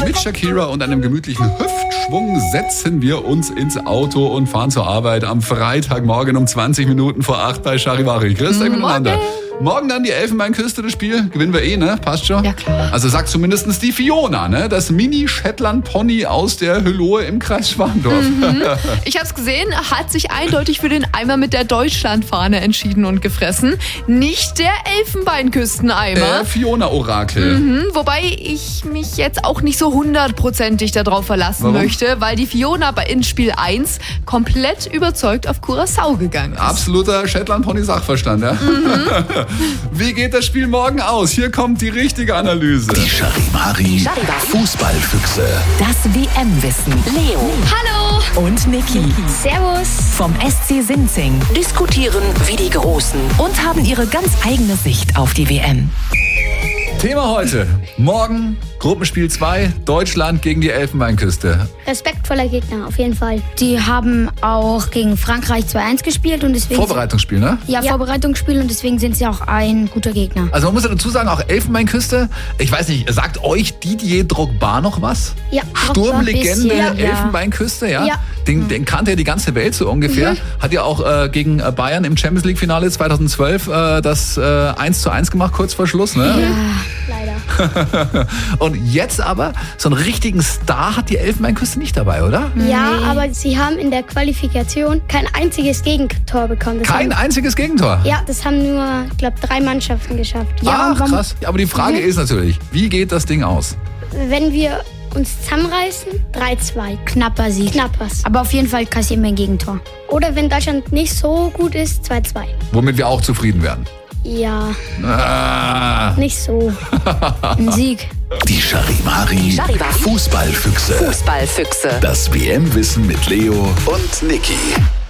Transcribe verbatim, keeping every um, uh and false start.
Mit Shakira und einem gemütlichen Hüftschwung setzen wir uns ins Auto und fahren zur Arbeit am Freitagmorgen um zwanzig Minuten vor acht bei Charivari. Grüß euch miteinander. Morgen dann die Elfenbeinküste, das Spiel. Gewinnen wir eh, ne? Passt schon? Ja, klar. Also sagt zumindest die Fiona, ne? Das Mini-Shetland-Pony aus der Hülohe im Kreis Schwandorf. Mhm. Ich hab's gesehen, hat sich eindeutig für den Eimer mit der Deutschlandfahne entschieden und gefressen. Nicht der Elfenbeinküsteneimer. Äh, Fiona-Orakel. Mhm, wobei ich mich jetzt auch nicht so hundertprozentig darauf verlassen Warum? möchte, weil die Fiona bei in Spiel eins komplett überzeugt auf Curaçao gegangen ist. Absoluter Shetland-Pony-Sachverstand, ja? Mhm. Wie geht das Spiel morgen aus? Hier kommt die richtige Analyse. Die Charivari Fußballfüchse. Das W M-Wissen. Leo Hallo und Niki Servus. vom S C Sinzing diskutieren wie die Großen und haben ihre ganz eigene Sicht auf die W M. Thema heute. Morgen Gruppenspiel zwei, Deutschland gegen die Elfenbeinküste. Respektvoller Gegner, auf jeden Fall. Die haben auch gegen Frankreich zwei eins gespielt und deswegen... Vorbereitungsspiel, ne? Ja, Ja. Vorbereitungsspiel und deswegen sind sie auch ein guter Gegner. Also man muss ja dazu sagen, auch Elfenbeinküste, ich weiß nicht, sagt euch Didier Drogba noch was? Ja, Drogba, Sturmlegende bisschen, ja. Elfenbeinküste, ja? Ja. Den, den kannte ja die ganze Welt so ungefähr. Mhm. Hat ja auch äh, gegen äh, Bayern im Champions League Finale zweitausendzwölf äh, das äh, eins zu eins gemacht, kurz vor Schluss, ne? Leider. Und jetzt aber, so einen richtigen Star hat die Elfenbeinküste nicht dabei, oder? Ja, aber sie haben in der Qualifikation kein einziges Gegentor bekommen. Das Kein haben, einziges Gegentor. Ja, das haben nur, ich glaube, drei Mannschaften geschafft. Ja, Ach, und warum- krass. Aber die Frage Mhm. ist natürlich, wie geht das Ding aus? Wenn wir uns zusammenreißen, drei zwei. Knapper Sieg. Knappers. Aber auf jeden Fall kassieren wir ein Gegentor. Oder wenn Deutschland nicht so gut ist, zwei zwei. Womit wir auch zufrieden werden. Ja, Ah. nicht so. Ein Sieg. Die Charivari Charivari. Fußballfüchse. Fußballfüchse. Das W M-Wissen mit Leo und Niki.